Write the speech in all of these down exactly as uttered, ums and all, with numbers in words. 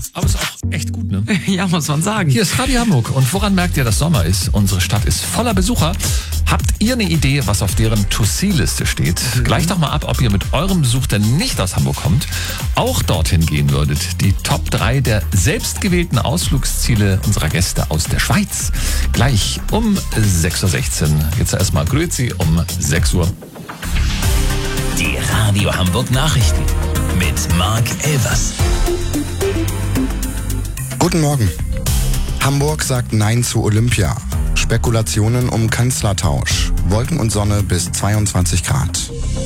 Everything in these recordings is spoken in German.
Aber ist auch echt gut, ne? Ja, muss man sagen. Hier ist Radio Hamburg. Und woran merkt ihr, dass Sommer ist? Unsere Stadt ist voller Besucher. Habt ihr eine Idee, was auf deren To-See-Liste steht? Mhm. Gleicht doch mal ab, ob ihr mit eurem Besuch, der nicht aus Hamburg kommt, auch dorthin gehen würdet. Die Top drei der selbstgewählten Ausflugsziele unserer Gäste aus der Schweiz. Gleich um sechs Uhr sechzehn. Jetzt erstmal Grüezi um sechs Uhr. Die Radio Hamburg Nachrichten mit Marc Elvers. Guten Morgen. Hamburg sagt Nein zu Olympia. Spekulationen um Kanzlertausch. Wolken und Sonne bis zweiundzwanzig Grad.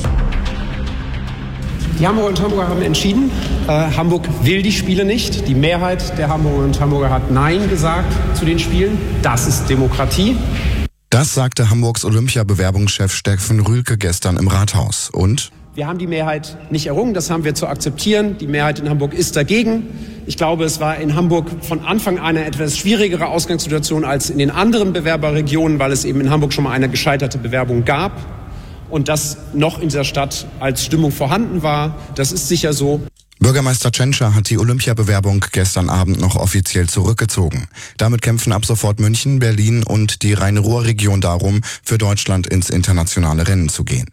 Die Hamburger und Hamburger haben entschieden, äh, Hamburg will die Spiele nicht. Die Mehrheit der Hamburger und Hamburger hat Nein gesagt zu den Spielen. Das ist Demokratie. Das sagte Hamburgs Olympia-Bewerbungschef Steffen Rühlke gestern im Rathaus. Und? Wir haben die Mehrheit nicht errungen, das haben wir zu akzeptieren. Die Mehrheit in Hamburg ist dagegen. Ich glaube, es war in Hamburg von Anfang an eine etwas schwierigere Ausgangssituation als in den anderen Bewerberregionen, weil es eben in Hamburg schon mal eine gescheiterte Bewerbung gab. Und das noch in dieser Stadt als Stimmung vorhanden war, das ist sicher so. Bürgermeister Tschentscher hat die Olympiabewerbung gestern Abend noch offiziell zurückgezogen. Damit kämpfen ab sofort München, Berlin und die Rhein-Ruhr-Region darum, für Deutschland ins internationale Rennen zu gehen.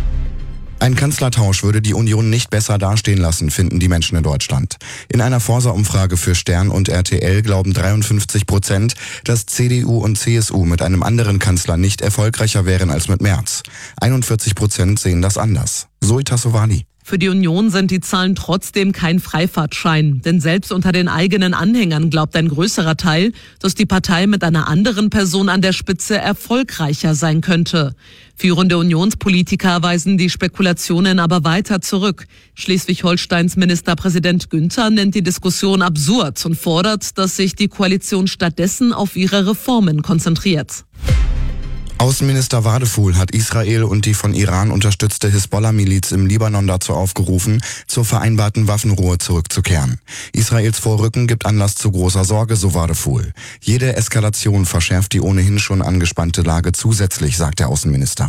Ein Kanzlertausch würde die Union nicht besser dastehen lassen, finden die Menschen in Deutschland. In einer Forsa-Umfrage für Stern und R T L glauben dreiundfünfzig Prozent, dass C D U und C S U mit einem anderen Kanzler nicht erfolgreicher wären als mit Merz. einundvierzig Prozent sehen das anders. Zoe Tassovali. Für die Union sind die Zahlen trotzdem kein Freifahrtschein. Denn selbst unter den eigenen Anhängern glaubt ein größerer Teil, dass die Partei mit einer anderen Person an der Spitze erfolgreicher sein könnte. Führende Unionspolitiker weisen die Spekulationen aber weiter zurück. Schleswig-Holsteins Ministerpräsident Günther nennt die Diskussion absurd und fordert, dass sich die Koalition stattdessen auf ihre Reformen konzentriert. Außenminister Wadefuhl hat Israel und die von Iran unterstützte Hisbollah-Miliz im Libanon dazu aufgerufen, zur vereinbarten Waffenruhe zurückzukehren. Israels Vorrücken gibt Anlass zu großer Sorge, so Wadefuhl. Jede Eskalation verschärft die ohnehin schon angespannte Lage zusätzlich, sagt der Außenminister.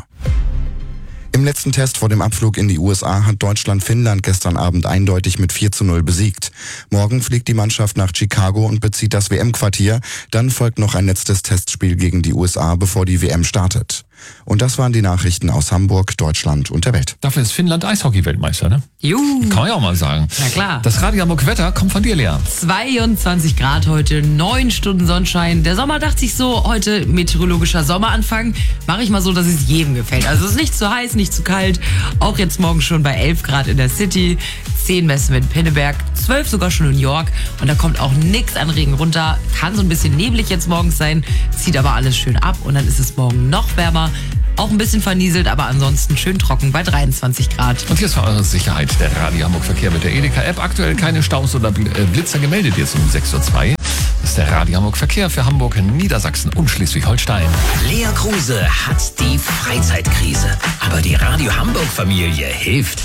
Im letzten Test vor dem Abflug in die U S A hat Deutschland Finnland gestern Abend eindeutig mit vier zu null besiegt. Morgen fliegt die Mannschaft nach Chicago und bezieht das W M-Quartier. Dann folgt noch ein letztes Testspiel gegen die U S A, bevor die W M startet. Und das waren die Nachrichten aus Hamburg, Deutschland und der Welt. Dafür ist Finnland Eishockey-Weltmeister, ne? Juhu. Kann man ja auch mal sagen. Na klar. Das Radio Hamburg Wetter kommt von dir, Lea. zweiundzwanzig Grad heute, neun Stunden Sonnenschein. Der Sommer dachte ich so, heute meteorologischer Sommeranfang. Mache ich mal so, dass es jedem gefällt. Also es ist nicht zu heiß, nicht zu kalt. Auch jetzt morgen schon bei elf Grad in der City. zehn messen wir in Pinneberg, zwölf sogar schon in New York. Und da kommt auch nichts an Regen runter. Kann so ein bisschen neblig jetzt morgens sein, zieht aber alles schön ab. Und dann ist es morgen noch wärmer. Auch ein bisschen vernieselt, aber ansonsten schön trocken bei dreiundzwanzig Grad. Und hier ist für eure Sicherheit der Radio Hamburg Verkehr mit der Edeka-App. Aktuell keine Staus oder Blitzer gemeldet, jetzt um sechs Uhr zwei. Das ist der Radio Hamburg Verkehr für Hamburg, Niedersachsen und Schleswig-Holstein. Lea Kruse hat die Freizeitkrise, aber die Radio Hamburg Familie hilft.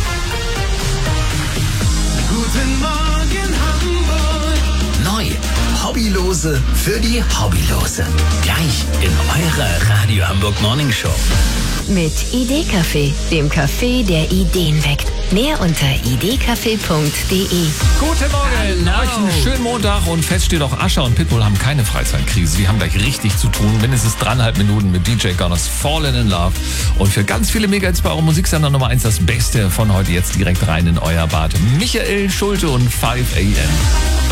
Guten Morgen Hamburg. Neu. Hobbylose für die Hobbylose. Gleich in eurer Radio Hamburg Morning Show. Mit Idee-Café, dem Café, der Ideen weckt. Mehr unter idee-café punkt de. Guten Morgen, Hallo. euch einen schönen Montag und fest steht auch, Ascher und Pitbull haben keine Freizeitkrise. Sie haben gleich richtig zu tun. Mindestens dreieinhalb Minuten mit D J Gunners Fallen in Love. Und für ganz viele Mega-Hits bei eurem Musiksender Nummer eins das Beste von heute jetzt direkt rein in euer Bad. Michael Schulte und five a m